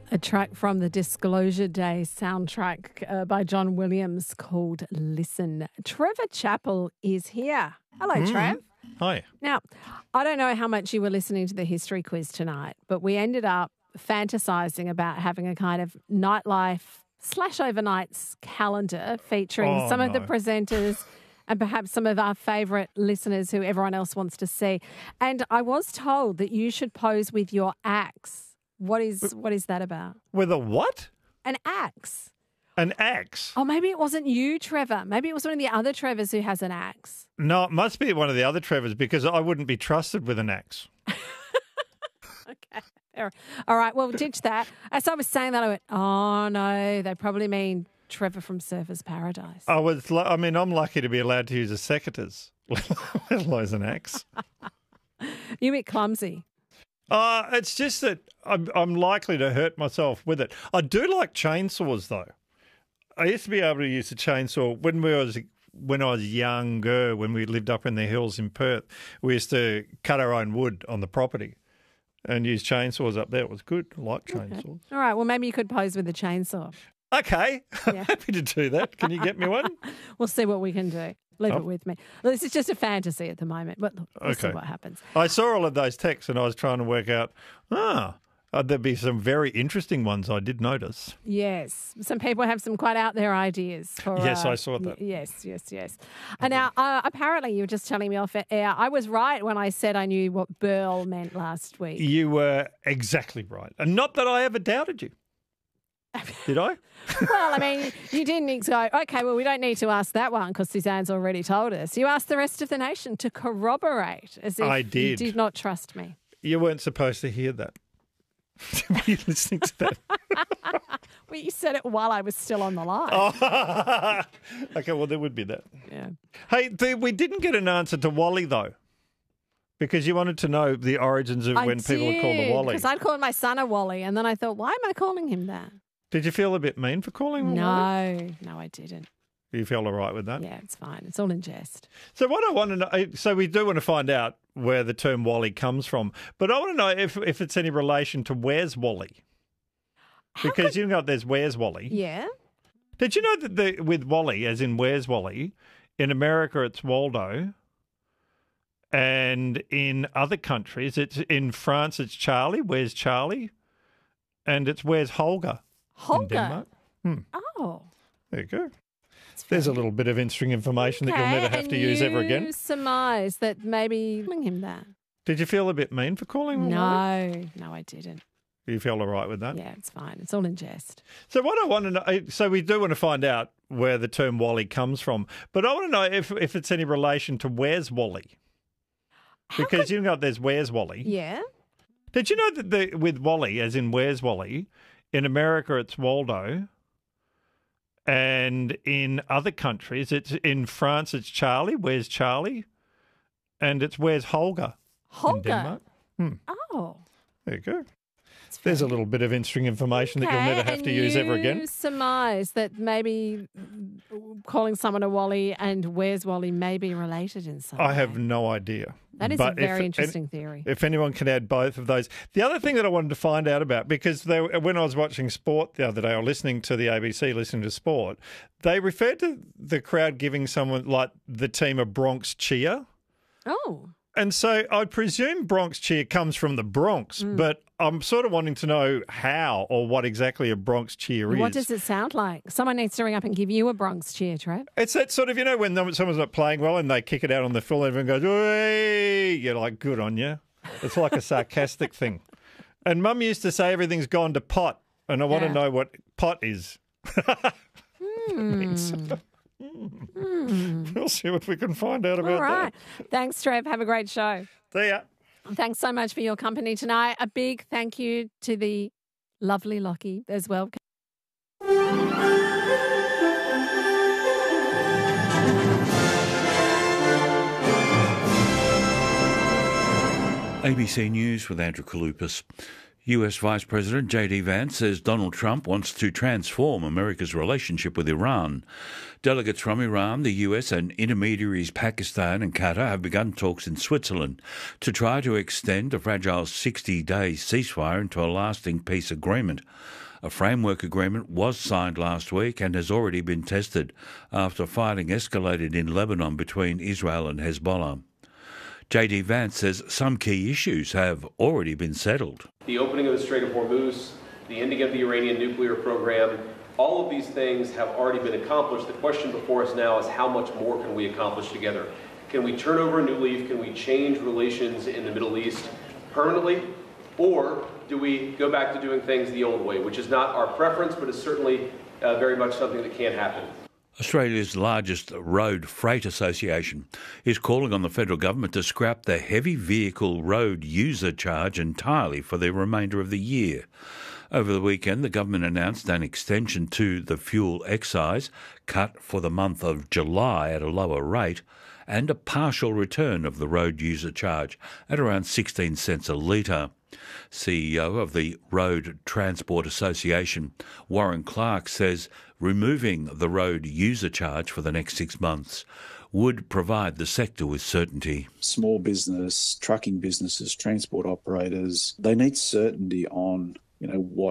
A track from the Disclosure Day soundtrack by John Williams called Listen. Trevor Chappell is here. Hello, Trev. Hi. Now, I don't know how much you were listening to the history quiz tonight, but we ended up fantasising about having a kind of nightlife / overnights calendar featuring some of the presenters and perhaps some of our favourite listeners who everyone else wants to see. And I was told that you should pose with your axe. What is that about? With a what? An axe. An axe? Oh, maybe it wasn't you, Trevor. Maybe it was one of the other Trevors who has an axe. No, it must be one of the other Trevors because I wouldn't be trusted with an axe. Okay. All right. Well, ditch that. As I was saying that, I went, oh, no, they probably mean Trevor from Surfers Paradise. I'm lucky to be allowed to use a secateurs, let alone an axe. You're a bit clumsy. It's just that I'm likely to hurt myself with it. I do like chainsaws, though. I used to be able to use a chainsaw when I was younger, when we lived up in the hills in Perth. We used to cut our own wood on the property and use chainsaws up there. It was good. I like chainsaws. Okay. All right. Well, maybe you could pose with a chainsaw. Okay. I'm happy to do that. Can you get me one? We'll see what we can do. Leave it with me. This is just a fantasy at the moment, but look, we'll see what happens. I saw all of those texts and I was trying to work out, there'd be some very interesting ones I did notice. Yes. Some people have some quite out there ideas. Yes, I saw that. Yes. And now, apparently you were just telling me off air, I was right when I said I knew what Burl meant last week. You were exactly right. And not that I ever doubted you. Did I? Well, I mean, you didn't go, okay, well, we don't need to ask that one because Suzanne's already told us. You asked the rest of the nation to corroborate as if I did. You did not trust me. You weren't supposed to hear that. Were you listening to that? Well, you said it while I was still on the line. Oh. Okay, well, there would be that. Yeah. Hey, we didn't get an answer to Wally, though. Because you wanted to know the origins of when people would call the Wally. Because I'd called my son a Wally, and then I thought, why am I calling him that? Did you feel a bit mean for calling him Wally? No, I didn't. You feel all right with that? Yeah, it's fine. It's all in jest. So what I want to know, so we do want to find out where the term Wally comes from, but I want to know if it's any relation to Where's Wally? Because you know there's Where's Wally. Yeah. Did you know that with Wally, as in Where's Wally, in America it's Waldo, and in other countries, in France it's Charlie, Where's Charlie? And it's Where's Holger? In Denmark. Oh. There you go. There's a little bit of interesting information that you'll never have to use ever again. You surmise that maybe calling him that. Did you feel a bit mean for calling him Wally? No, I didn't. You feel all right with that? Yeah, it's fine. It's all in jest. So what I want to know, so we do want to find out where the term Wally comes from, but I want to know if it's any relation to Where's Wally? Because you know there's Where's Wally. Yeah. Did you know that with Wally, as in Where's Wally, in America it's Waldo, and in other countries, in France it's Charlie, Where's Charlie? And it's Where's Holger? In Denmark. Oh. There you go. There's a little bit of interesting information that you'll never have to use ever again. You surmise that maybe calling someone a Wally and Where's Wally may be related in some way. I have no idea. That is a very interesting theory. If anyone can add both of those. The other thing that I wanted to find out about, because when I was watching sport the other day or listening to the ABC, listening to sport, they referred to the crowd giving someone like the team a Bronx cheer. Oh. And so I presume Bronx cheer comes from the Bronx, but I'm sort of wanting to know how or what exactly a Bronx cheer is. What does it sound like? Someone needs to ring up and give you a Bronx cheer, Trev. It's that sort of, when someone's not playing well and they kick it out on the field and everyone goes, "Hey!" You're like, good on you. It's like a sarcastic thing. And Mum used to say everything's gone to pot, and I want to know what pot is. We'll see what we can find out about All right. Thanks, Trev. Have a great show. See ya. Thanks so much for your company tonight. A big thank you to the lovely Lockie as well. ABC News with Andrew Kalupas. US Vice President J.D. Vance says Donald Trump wants to transform America's relationship with Iran. Delegates from Iran, the US and intermediaries Pakistan and Qatar have begun talks in Switzerland to try to extend a fragile 60-day ceasefire into a lasting peace agreement. A framework agreement was signed last week and has already been tested after fighting escalated in Lebanon between Israel and Hezbollah. J.D. Vance says some key issues have already been settled. The opening of the Strait of Hormuz, the ending of the Iranian nuclear program, all of these things have already been accomplished. The question before us now is how much more can we accomplish together? Can we turn over a new leaf? Can we change relations in the Middle East permanently? Or do we go back to doing things the old way, which is not our preference, but is certainly very much something that can happen. Australia's largest road freight association is calling on the federal government to scrap the heavy vehicle road user charge entirely for the remainder of the year. Over the weekend, the government announced an extension to the fuel excise, cut for the month of July at a lower rate, and a partial return of the road user charge at around 16 cents a litre. CEO of the Road Transport Association, Warren Clark, says removing the road user charge for the next 6 months would provide the sector with certainty. Small business, trucking businesses, transport operators, they need certainty on, what